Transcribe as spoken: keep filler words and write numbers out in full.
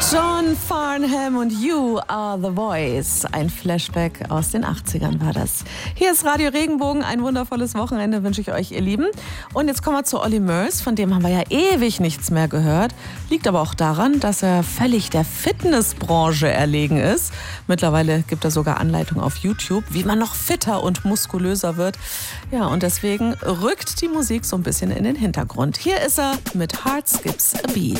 John Farnham und You Are The Voice. Ein Flashback aus den achtzigern war das. Hier ist Radio Regenbogen. Ein wundervolles Wochenende wünsche ich euch, ihr Lieben. Und jetzt kommen wir zu Olly Murs. Von dem haben wir ja ewig nichts mehr gehört. Liegt aber auch daran, dass er völlig der Fitnessbranche erlegen ist. Mittlerweile gibt er sogar Anleitungen auf YouTube, wie man noch fitter und muskulöser wird. Ja, und deswegen rückt die Musik so ein bisschen in den Hintergrund. Hier ist er mit Heart Skips a Beat.